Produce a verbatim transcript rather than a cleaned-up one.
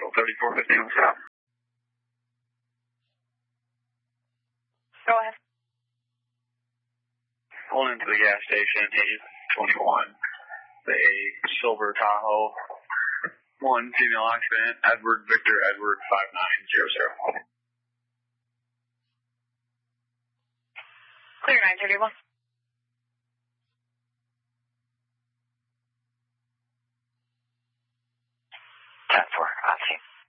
thirty-four fifteen south. Go ahead. Pulling into the gas station, eight twenty-one. The silver Tahoe. One female occupant, Edward Victor Edward five nine zero zero. Clear nine thirty-one.